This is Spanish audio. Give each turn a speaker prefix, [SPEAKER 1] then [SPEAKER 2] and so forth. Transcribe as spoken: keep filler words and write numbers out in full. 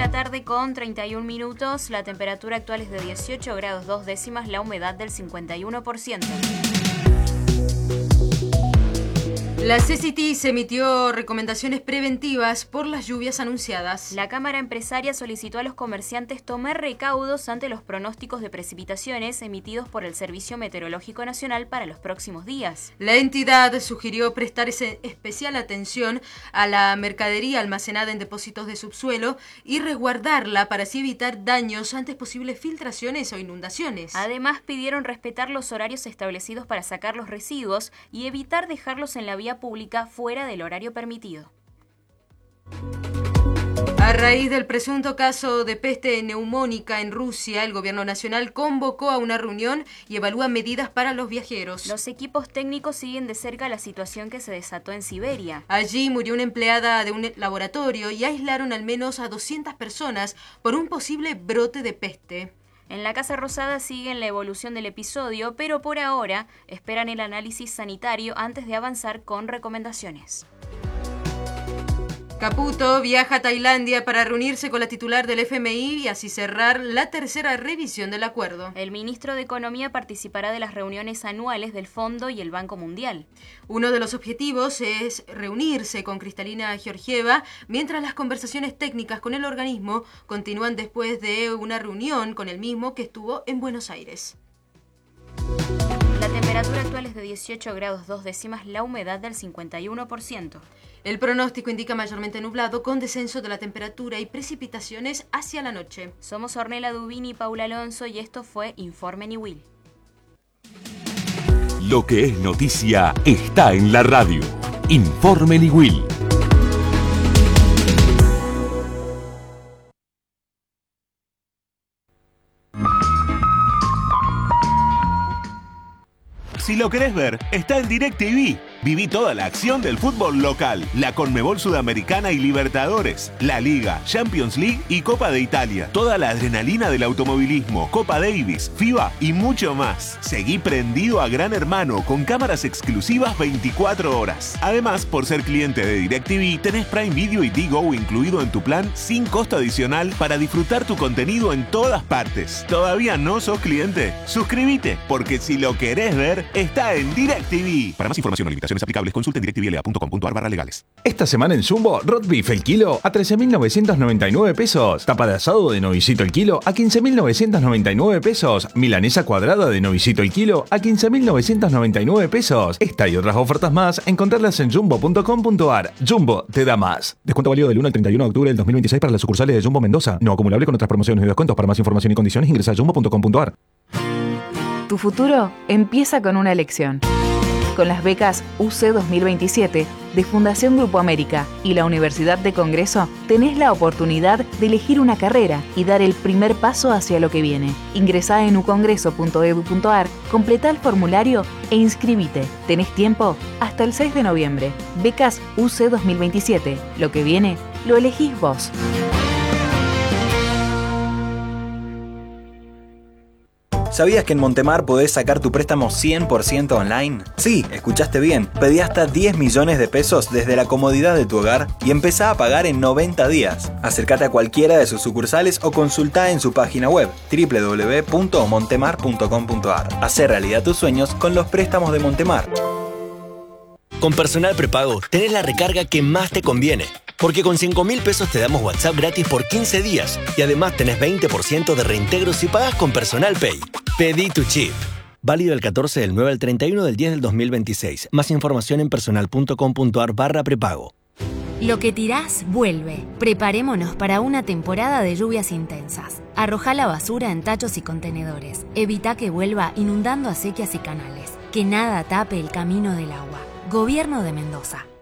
[SPEAKER 1] la tarde con treinta y un minutos. La temperatura actual es de dieciocho grados dos décimas, la humedad del cincuenta y uno por ciento.
[SPEAKER 2] La C C T se emitió recomendaciones preventivas por las lluvias anunciadas.
[SPEAKER 1] La Cámara Empresaria solicitó a los comerciantes tomar recaudos ante los pronósticos de precipitaciones emitidos por el Servicio Meteorológico Nacional para los próximos días.
[SPEAKER 2] La entidad sugirió prestar especial atención a la mercadería almacenada en depósitos de subsuelo y resguardarla para así evitar daños ante posibles filtraciones o inundaciones.
[SPEAKER 1] Además, pidieron respetar los horarios establecidos para sacar los residuos y evitar dejarlos en la vía pública fuera del horario permitido.
[SPEAKER 2] A raíz del presunto caso de peste neumónica en Rusia, el gobierno nacional convocó a una reunión y evalúa medidas para los viajeros.
[SPEAKER 1] Los equipos técnicos siguen de cerca la situación que se desató en Siberia.
[SPEAKER 2] Allí murió una empleada de un laboratorio y aislaron al menos a doscientas personas por un posible brote de peste.
[SPEAKER 1] En la Casa Rosada siguen la evolución del episodio, pero por ahora esperan el análisis sanitario antes de avanzar con recomendaciones.
[SPEAKER 2] Caputo viaja a Tailandia para reunirse con la titular del F M I y así cerrar la tercera revisión del acuerdo.
[SPEAKER 1] El ministro de Economía participará de las reuniones anuales del Fondo y el Banco Mundial.
[SPEAKER 2] Uno de los objetivos es reunirse con Kristalina Georgieva, mientras las conversaciones técnicas con el organismo continúan después de una reunión con el mismo que estuvo en Buenos Aires.
[SPEAKER 1] La temperatura actual es de dieciocho grados dos décimas, la humedad del cincuenta y uno por ciento.
[SPEAKER 2] El pronóstico indica mayormente nublado, con descenso de la temperatura y precipitaciones hacia la noche.
[SPEAKER 1] Somos Ornella Dubini y Paula Alonso y esto fue Informe Niwil.
[SPEAKER 3] Lo que es noticia está en la radio. Informe Niwil. Si lo querés ver, está en DirecTV. Viví toda la acción del fútbol local, la Conmebol Sudamericana y Libertadores, la Liga, Champions League y Copa de Italia. Toda la adrenalina del automovilismo, Copa Davis, FIBA y mucho más. Seguí prendido a Gran Hermano con cámaras exclusivas veinticuatro horas. Además, por ser cliente de DirecTV, tenés Prime Video y Digo incluido en tu plan sin costo adicional para disfrutar tu contenido en todas partes. ¿Todavía no sos cliente? Suscríbete, porque si lo querés ver, está en DirecTV. Para más información o limitaciones aplicables, consulte en directvla punto com punto a r barra legales.
[SPEAKER 4] Esta semana en Jumbo, roast beef el kilo a trece mil novecientos noventa y nueve pesos. Tapa de asado de novicito el kilo a quince mil novecientos noventa y nueve pesos. Milanesa cuadrada de novicito el kilo a quince mil novecientos noventa y nueve pesos. Esta y otras ofertas más, encontrarlas en jumbo punto com punto a r. Jumbo te da más. Descuento válido del uno al treinta y uno de octubre del dos mil veintiséis para las sucursales de Jumbo Mendoza. No acumulable con otras promociones y descuentos. Para más información y condiciones ingresa a jumbo punto com punto a r.
[SPEAKER 5] Tu futuro empieza con una elección. Con las becas U C dos mil veintisiete de Fundación Grupo América y la Universidad de Congreso, tenés la oportunidad de elegir una carrera y dar el primer paso hacia lo que viene. Ingresá en u congreso punto e d u punto a r, completá el formulario e inscribite. Tenés tiempo hasta el seis de noviembre. Becas U C dos mil veintisiete. Lo que viene, lo elegís vos.
[SPEAKER 6] ¿Sabías que en Montemar podés sacar tu préstamo cien por ciento online? Sí, escuchaste bien. Pedí hasta diez millones de pesos desde la comodidad de tu hogar y empezá a pagar en noventa días. Acércate a cualquiera de sus sucursales o consultá en su página web doble u doble u doble u punto montemar punto com punto a r. Hacé realidad tus sueños con los préstamos de Montemar.
[SPEAKER 7] Con Personal Prepago tenés la recarga que más te conviene. Porque con cinco mil pesos te damos WhatsApp gratis por quince días y además tenés veinte por ciento de reintegro si pagas con Personal Pay. Pedí tu chip. Válido del catorce del nueve al treinta y uno del diez del dos mil veintiséis. Más información en personal punto com punto a r barra prepago.
[SPEAKER 8] Lo que tirás, vuelve. Preparémonos para una temporada de lluvias intensas. Arrojá la basura en tachos y contenedores. Evita que vuelva inundando acequias y canales. Que nada tape el camino del agua. Gobierno de Mendoza.